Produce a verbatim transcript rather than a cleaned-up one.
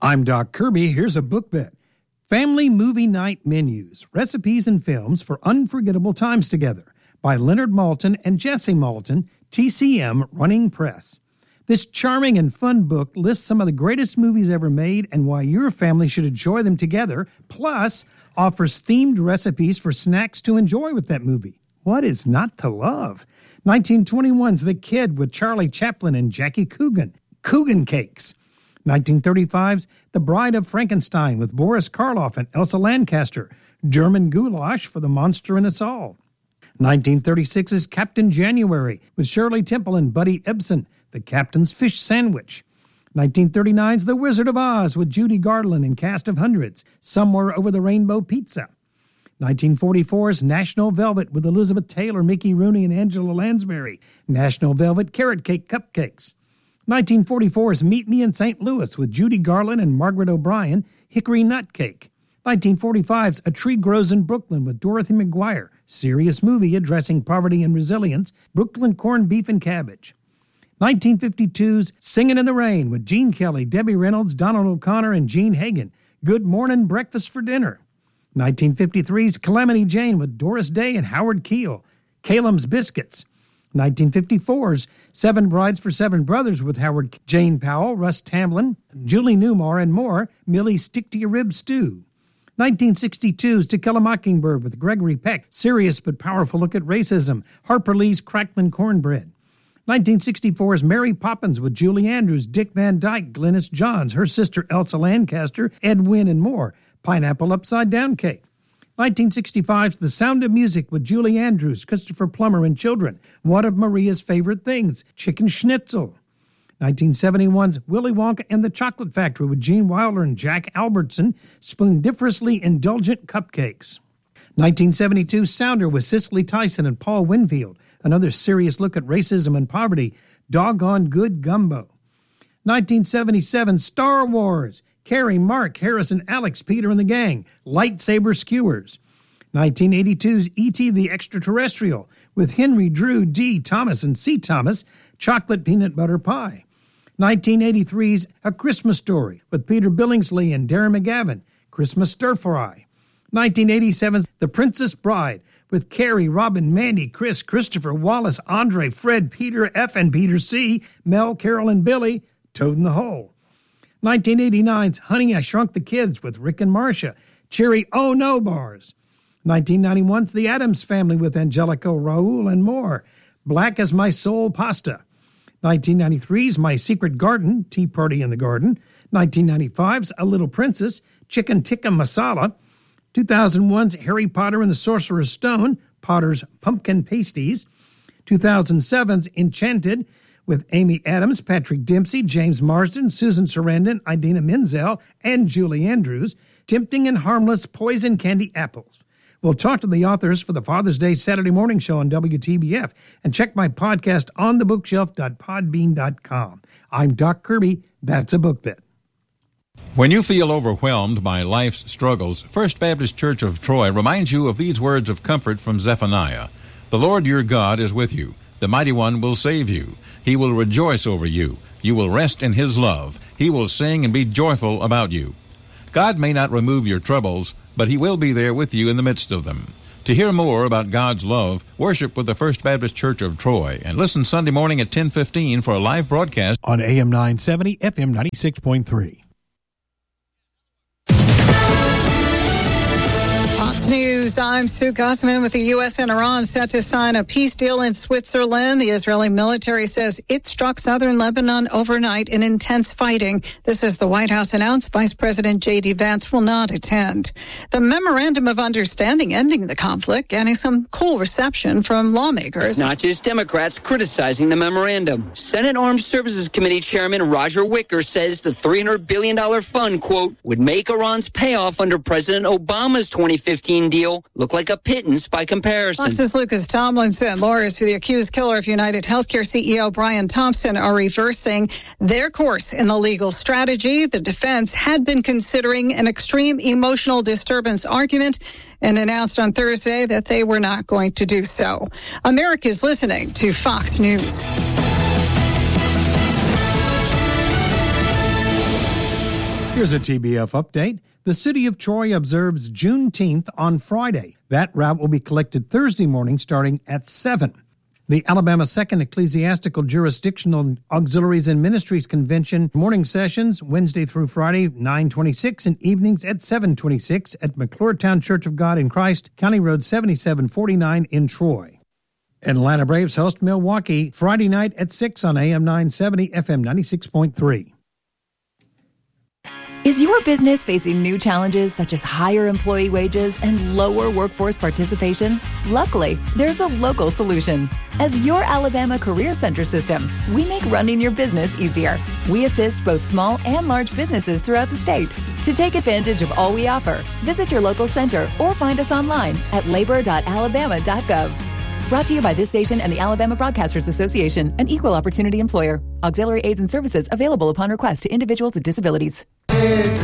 I'm Doc Kirby. Here's a book bet. Family Movie Night Menus, Recipes and Films for Unforgettable Times Together by Leonard Maltin and Jesse Maltin, T C M Running Press. This charming and fun book lists some of the greatest movies ever made and why your family should enjoy them together, plus offers themed recipes for snacks to enjoy with that movie. What is not to love? nineteen twenty-one's The Kid with Charlie Chaplin and Jackie Coogan, Coogan Cakes. nineteen thirty-five's The Bride of Frankenstein with Boris Karloff and Elsa Lanchester, German goulash for the monster in us all. nineteen thirty-six's Captain January with Shirley Temple and Buddy Ebsen, The Captain's Fish Sandwich. nineteen thirty-nine's The Wizard of Oz with Judy Garland and cast of hundreds, Somewhere Over the Rainbow Pizza. nineteen forty-four's National Velvet with Elizabeth Taylor, Mickey Rooney, and Angela Lansbury, National Velvet Carrot Cake Cupcakes. nineteen forty-four's Meet Me in Saint Louis with Judy Garland and Margaret O'Brien, Hickory Nut Cake. nineteen forty-five's A Tree Grows in Brooklyn with Dorothy McGuire, serious movie addressing poverty and resilience, Brooklyn Corned Beef and Cabbage. nineteen fifty-two's Singin' in the Rain with Gene Kelly, Debbie Reynolds, Donald O'Connor, and Gene Hagen, Good Mornin' Breakfast for Dinner. nineteen fifty-three's Calamity Jane with Doris Day and Howard Keel, Calem's Biscuits. nineteen fifty-four's Seven Brides for Seven Brothers with Howard Jane Powell, Russ Tamblyn, Julie Newmar, and more, Millie's Stick-to-Your-Rib Stew. nineteen sixty-two's To Kill a Mockingbird with Gregory Peck, serious but powerful look at racism, Harper Lee's Crackling Cornbread. nineteen sixty-four's Mary Poppins with Julie Andrews, Dick Van Dyke, Glynis Johns, her sister Elsa Lancaster, Ed Wynn, and more, Pineapple Upside Down Cake. nineteen sixty-five's The Sound of Music with Julie Andrews, Christopher Plummer, and children, one of Maria's favorite things, Chicken Schnitzel. nineteen seventy-one's Willy Wonka and the Chocolate Factory with Gene Wilder and Jack Albertson, splendiferously indulgent cupcakes. nineteen seventy-two's Sounder with Cicely Tyson and Paul Winfield, another serious look at racism and poverty, Doggone Good Gumbo. nineteen seventy-seven's Star Wars, Carrie, Mark, Harrison, Alex, Peter, and the Gang, Lightsaber Skewers. nineteen eighty-two's E T the Extraterrestrial with Henry, Drew, D. Thomas, and C. Thomas, Chocolate Peanut Butter Pie. nineteen eighty-three's A Christmas Story with Peter Billingsley and Darren McGavin, Christmas Stir Fry. nineteen eighty-seven's The Princess Bride with Carrie, Robin, Mandy, Chris, Christopher, Wallace, Andre, Fred, Peter F. and Peter C., Mel, Carol, and Billy, Toad in the Hole. nineteen eighty-nine's Honey, I Shrunk the Kids with Rick and Marcia, Cherry Oh No Bars. nineteen ninety-one's The Addams Family with Angelica, Raoul, and more, Black as My Soul Pasta. nineteen ninety-three's My Secret Garden, Tea Party in the Garden. nineteen ninety-five's A Little Princess, Chicken Tikka Masala. two thousand one's Harry Potter and the Sorcerer's Stone, Potter's Pumpkin Pasties. two thousand seven's Enchanted with Amy Adams, Patrick Dempsey, James Marsden, Susan Sarandon, Idina Menzel, and Julie Andrews, Tempting and Harmless Poison Candy Apples. We'll talk to the authors for the Father's Day Saturday morning show on W T B F, and check my podcast on the bookshelf dot podbean dot com. I'm Doc Kirby. That's a book bet. When you feel overwhelmed by life's struggles, First Baptist Church of Troy reminds you of these words of comfort from Zephaniah. The Lord your God is with you. The Mighty One will save you. He will rejoice over you. You will rest in His love. He will sing and be joyful about you. God may not remove your troubles, but He will be there with you in the midst of them. To hear more about God's love, worship with the First Baptist Church of Troy, and listen Sunday morning at ten fifteen for a live broadcast on A M nine seventy, F M ninety-six point three. News. I'm Sue Gossman with the U S and Iran set to sign a peace deal in Switzerland. The Israeli military says it struck southern Lebanon overnight in intense fighting. This is the White House announced. Vice President J D Vance will not attend. The Memorandum of Understanding ending the conflict getting some cool reception from lawmakers. It's not just Democrats criticizing the memorandum. Senate Armed Services Committee Chairman Roger Wicker says the three hundred billion dollars fund, quote, would make Iran's payoff under President Obama's twenty fifteen deal look like a pittance by comparison. Fox's Lucas Tomlinson. Lawyers for the accused killer of United Healthcare C E O Brian Thompson are reversing their course in the legal strategy. The defense had been considering an extreme emotional disturbance argument and announced on Thursday that they were not going to do so. America's listening to Fox News. Here's a T B F update. The city of Troy observes Juneteenth on Friday. That route will be collected Thursday morning starting at seven. The Alabama Second Ecclesiastical Jurisdictional Auxiliaries and Ministries Convention morning sessions Wednesday through Friday, nine twenty-six, and evenings at seven twenty-six at McClurtown Church of God in Christ, County Road seventy-seven forty-nine in Troy. Atlanta Braves host Milwaukee Friday night at six on A M nine seventy, F M ninety-six point three. Is your business facing new challenges such as higher employee wages and lower workforce participation? Luckily, there's a local solution. As your Alabama Career Center system, we make running your business easier. We assist both small and large businesses throughout the state. To take advantage of all we offer, visit your local center or find us online at labor dot alabama dot gov. Brought to you by this station and the Alabama Broadcasters Association, an equal opportunity employer. Auxiliary aids and services available upon request to individuals with disabilities.